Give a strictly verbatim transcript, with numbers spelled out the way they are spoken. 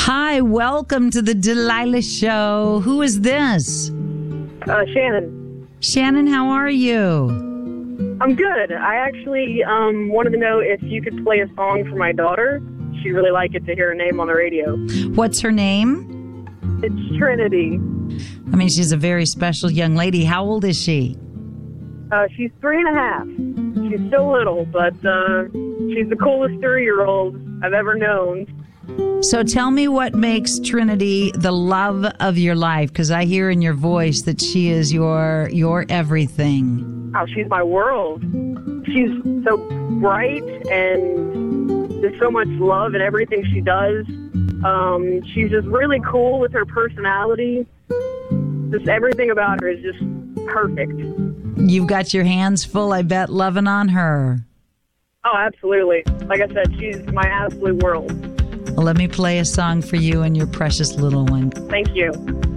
Hi, welcome to the Delilah Show. Who is this? Uh, Shannon. Shannon, how are you? I'm good. I actually um, wanted to know if you could play a song for my daughter. She'd really like it to hear her name on the radio. What's her name? It's Trinity. I mean, she's a very special young lady. How old is she? Uh, she's three and a half. She's still little, but uh, she's the coolest three-year-old I've ever known. So tell me what makes Trinity the love of your life, because I hear in your voice that she is your your everything. Oh, she's my world. She's so bright and there's so much love in everything she does. Um, she's just really cool with her personality. Just everything about her is just perfect. You've got your hands full, I bet, loving on her. Oh, absolutely. Like I said, she's my absolute world. Well, let me play a song for you and your precious little one. Thank you.